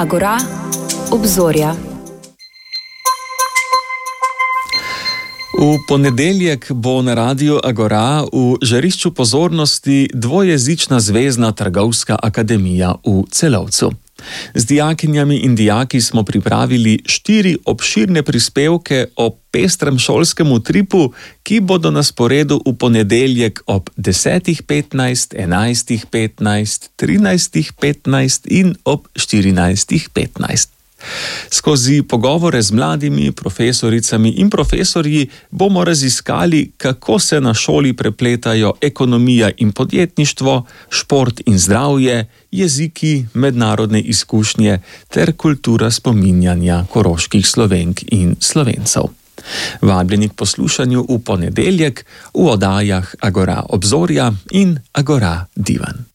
Agora, obzorja. V ponedeljek bo na radiu Agora v žarišču pozornosti dvojezična zvezna trgovska akademija v Celovcu. Z dijakinjami in dijaki smo pripravili 4 obširne prispevke o pestrem šolskem utripu, ki bodo na sporedu v ponedeljek ob 10:15, 11:15, 13:15 in ob 14:15. Skozi pogovore z mladimi profesoricami in profesorji bomo raziskali, kako se na šoli prepletajo ekonomija in podjetništvo, šport in zdravje, jeziki, mednarodne izkušnje ter kultura spominjanja koroških Slovenk in Slovencev. Vabljeni k poslušanju v ponedeljek v oddajah Agora obzorja in Agora divan.